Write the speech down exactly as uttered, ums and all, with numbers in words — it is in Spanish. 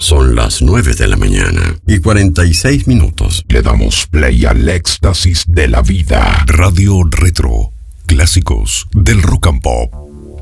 Son las nueve de la mañana y cuarenta y seis minutos. Le damos play al éxtasis de la vida. Radio Retro. Clásicos del rock and pop.